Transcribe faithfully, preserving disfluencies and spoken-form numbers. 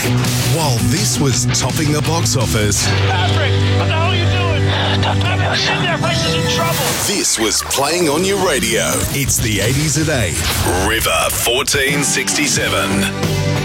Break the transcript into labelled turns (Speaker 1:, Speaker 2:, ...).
Speaker 1: While this was topping the box office,
Speaker 2: Patrick, what the hell are you doing? I'm in there, Price is in trouble.
Speaker 1: this was playing on your radio. It's the eighties at eight. River fourteen sixty-seven.